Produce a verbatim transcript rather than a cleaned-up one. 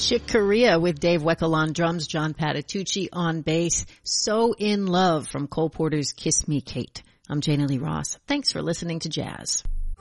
Chick Corea with Dave Weckl on drums, John Patitucci on bass. So in Love from Cole Porter's Kiss Me Kate. I'm Jana Lee Ross. Thanks for listening to Jazz.